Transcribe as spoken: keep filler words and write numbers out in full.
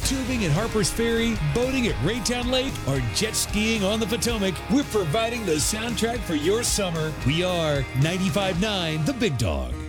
tubing at Harper's Ferry, boating at Raytown Lake, or jet skiing on the Potomac, we're providing the soundtrack for your summer. We are ninety-five point nine The Big Dog.